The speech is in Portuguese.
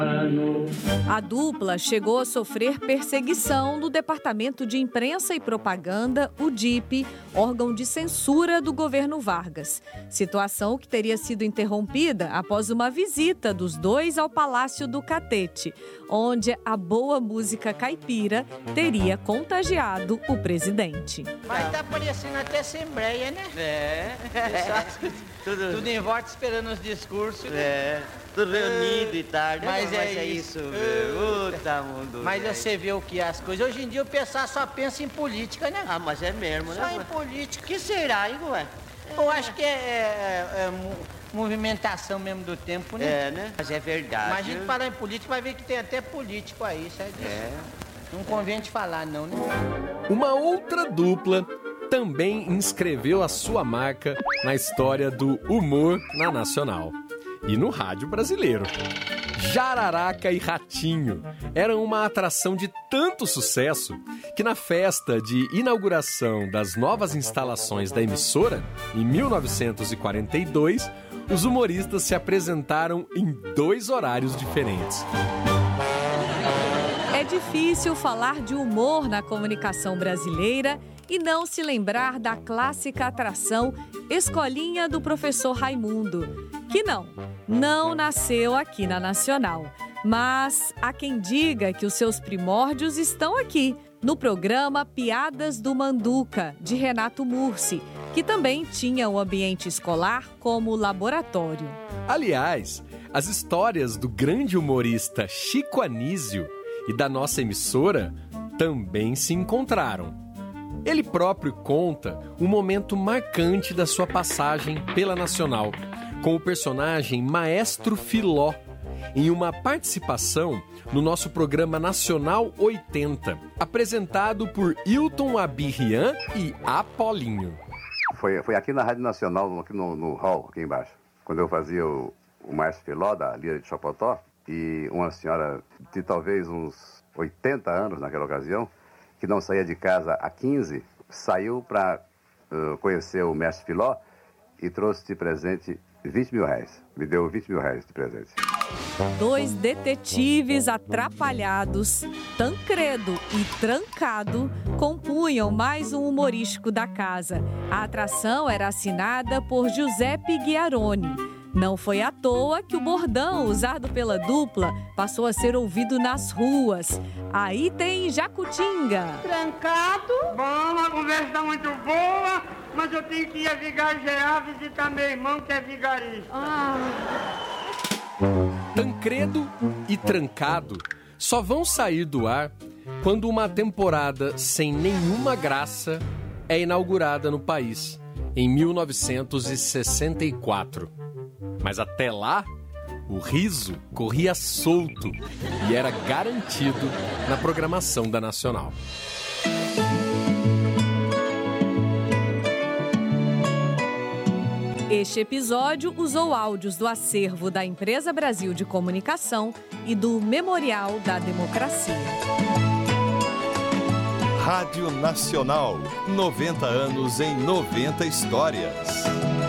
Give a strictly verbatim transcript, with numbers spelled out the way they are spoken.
A dupla chegou a sofrer perseguição no Departamento de Imprensa e Propaganda, o D I P, órgão de censura do governo Vargas. Situação que teria sido interrompida após uma visita dos dois ao Palácio do Catete, onde a boa música caipira teria contagiado o presidente. Mas tá parecendo até assembleia, né? É. tudo, tudo em volta esperando os discursos. É. Tudo reunido e tal. Mas, mas é, é isso, isso, meu. Puta mundo. Mas velho. você vê o que é as coisas. Hoje em dia o pessoal só pensa em política, né? Ah, mas é mesmo, só né? Só em política. O que será, hein, ué? Eu acho que é, é, é movimentação mesmo do tempo, né? É, né? Mas é verdade. Mas a gente falar em política vai ver que tem até político aí, sabe disso? É. Não convém te falar, não, né? Uma outra dupla também inscreveu a sua marca na história do humor na Nacional e no rádio brasileiro. Jararaca e Ratinho eram uma atração de tanto sucesso que na festa de inauguração das novas instalações da emissora, em mil novecentos e quarenta e dois, os humoristas se apresentaram em dois horários diferentes. É difícil falar de humor na comunicação brasileira e não se lembrar da clássica atração Escolinha do Professor Raimundo, que não, não nasceu aqui na Nacional. Mas há quem diga que os seus primórdios estão aqui, no programa Piadas do Manduca, de Renato Mursi, que também tinha o ambiente escolar como laboratório. Aliás, as histórias do grande humorista Chico Anísio e da nossa emissora também se encontraram. Ele próprio conta um momento marcante da sua passagem pela Nacional, com o personagem Maestro Filó, em uma participação no nosso programa Nacional oitenta, apresentado por Hilton Abirrian e Apolinho. Foi, foi aqui na Rádio Nacional, aqui no, no hall, aqui embaixo, quando eu fazia o, o Maestro Filó, da Lira de Chapotó, e uma senhora de talvez uns oitenta anos naquela ocasião, que não saía de casa há quinze, saiu para uh, conhecer o Mestre Filó e trouxe de presente vinte mil reais. Me deu vinte mil reais de presente. Dois detetives atrapalhados, Tancredo e Trancado, compunham mais um humorístico da casa. A atração era assinada por Giuseppe Ghiaroni. Não foi à toa que o bordão usado pela dupla passou a ser ouvido nas ruas. Aí tem Jacutinga. Trancado? Bom, a conversa está muito boa, mas eu tenho que ir a Vigagear visitar meu irmão que é vigarista. Ah. Tancredo e Trancado só vão sair do ar quando uma temporada sem nenhuma graça é inaugurada no país, em mil novecentos e sessenta e quatro. Mas até lá, o riso corria solto e era garantido na programação da Nacional. Este episódio usou áudios do acervo da Empresa Brasil de Comunicação e do Memorial da Democracia. Rádio Nacional, noventa anos em noventa histórias.